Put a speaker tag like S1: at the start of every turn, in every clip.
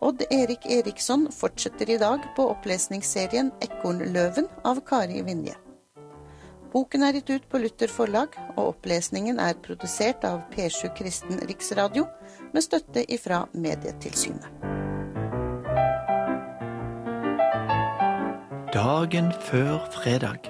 S1: Odd Erik Eriksson fortsetter i dag på opplesningsserien Ekornløven av Kari Vinje. Boken er gitt ut på Luther forlag, og opplesningen er produsert av P7 Kristen Riksradio med støtte ifra Medietilsynet.
S2: Dagen før fredag.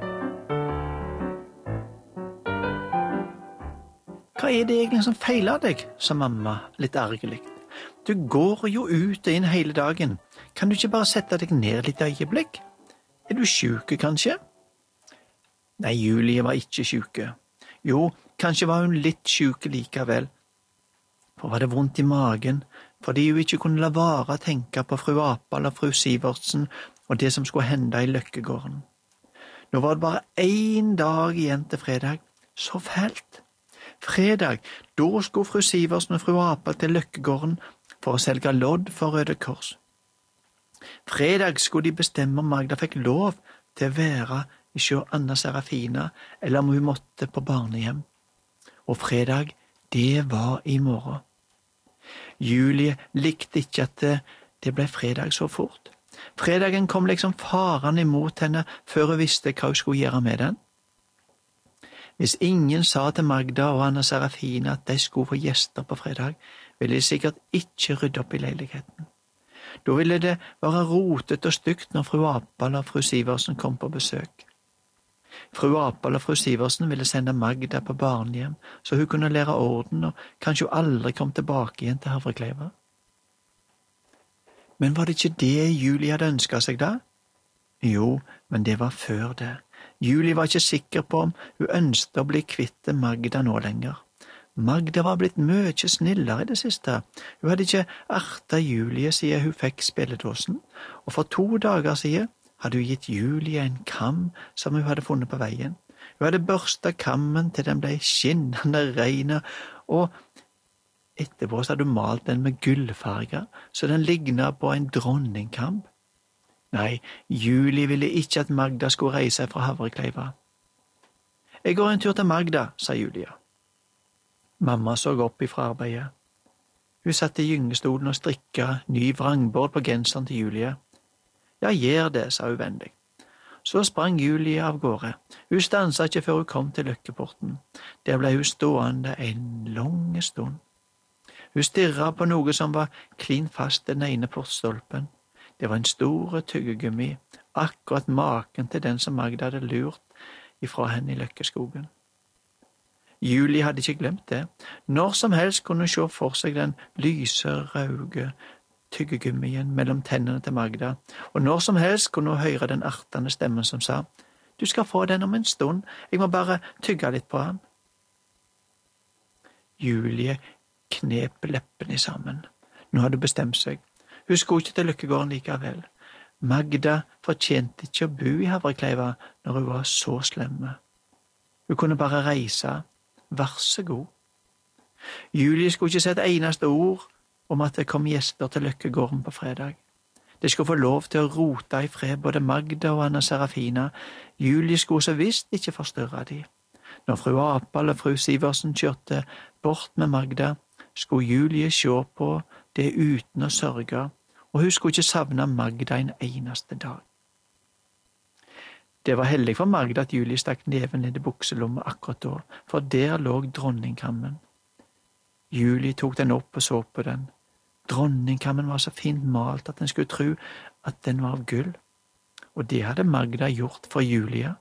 S2: Hva er det egentlig som feiler deg, sa mamma litt ergerlig. Du går jo ut og inn hele dagen. Kan du ikke bare sette deg ned litt øyeblikk? Er du syk, kanskje? Nei, Julie var ikke syke. Jo, kanskje var hun litt syk likevel. For var det vondt i magen, fordi hun ikke kunne la være å tenke på fru Apal og fru Sivertsen og det som skulle hende i Løkkegården. Nå var det bare 1 dag igjen til fredag. Så fælt. Fredag, da skulle fru Sivertsen og fru Apal til Løkkegården for å selge lodd for Røde Kors. Fredag skulle de bestemme om Magda fikk lov til å være ikke Anna Serafina, eller om hun måtte på barnehjem. Og fredag, det var i morgen. Julie likte ikke at det ble fredag så fort. Fredagen kom liksom farende imot henne før hun visste hva hun skulle gjøre med den. Hvis ingen sa til Magda og Anna Serafina at de skulle få gjester på fredag, ville de sikkert ikke rydde opp i leiligheten. Da ville det være rotet og stygt når fru Apal og fru Sivertsen kom på besøk. Fru Apal og fru Sivertsen ville sende Magda på barnehjem, så hun kunne lære orden, og kanskje hun aldri kom tilbake igjen til Havrekleiva. Men var det ikke det Julie hadde ønsket seg da? Jo, men det var før det. Julie var ikke sikker på om hun ønsket å bli kvitt Magda nå lenger. Magda var blitt mye snillere i det siste. Hun hadde ikke ertet Julie siden hun fikk spilledåsen, og for 2 dager siden hadde hun gitt Julie en kam som hun hadde funnet på veien. Hun hadde børstet kammen til den ble skinnende ren, og etterpå hadde hun malt den med gullfarger, så den lignet på en dronningkam. Nei, Julie ville ikke at Magda skulle reise fra Havrekleiva. Jeg går en tur til Magda, sa Julia. Mamma så opp ifra arbeidet. Hun satt i gyngestolen og strikket ny vrangbord på genseren til Julie. Ja, gjør det, sa hun vennlig. Så sprang Julie av gårde. Hun stanset ikke før hun kom til Løkkeporten. Der ble hun stående en lang stund. Hun stirret på noe som var klin fast den ene portstolpen. Det var en stor tyggegummi, akkurat maken til den som Magda hadde lurt ifra henne i Løkkeskogen. Julie hadde ikke glemt det. Når som helst kunne hun se for seg den lyse, rauge tyggegummien mellom tennene til Magda, og når som helst kunne hun høre den artende stemmen som sa, «Du skal få den om en stund, jeg må bare tygge litt på han.» Julie knep leppene sammen. Nå hadde hun bestemt seg. Hun skulle ikke til Løkkegården likevel. Magda fortjente ikke å bo i Havrekleiva når hun var så slemme. Hun kunne bare reise. Vær så god. Julie skulle ikke si et eneste ord om at det kom gjester til Løkkegården på fredag. De skulle få lov til å rote i fred både Magda og Anna Serafina. Julie skulle så visst ikke forstyrre de. Når fru Apal og fru Sivertsen kjørte bort med Magda, skulle Julie se på det uten å sørge, og hun skulle ikke savne Magda en eneste dag. Det var heldig for Magda at Julie stakk neven ned i bukselommet akkurat da, for der lå dronningkammen. Julie tok den opp og så på den. Dronningkammen var så fint malt at en skulle tro at den var av gull, og det hadde Magda gjort for Julie.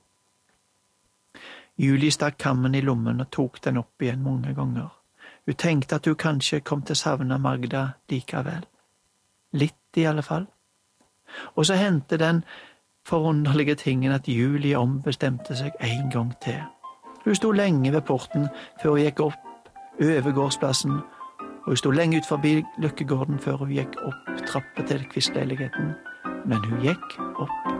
S2: Julie stakk kammen i lommen og tok den opp igjen mange ganger. Hun tenkte at hun kanskje kom til å savne Magda likevel. Litt i alle fall. Og så hendte den forunderlige tingen at Julie ombestemte seg en gang til. Hun sto lenge ved porten før hun gikk opp over gårdsplassen, og hun sto lenge ut forbi Løkkegården før hun gikk opp trappet til kvistleiligheten, men hun gikk opp.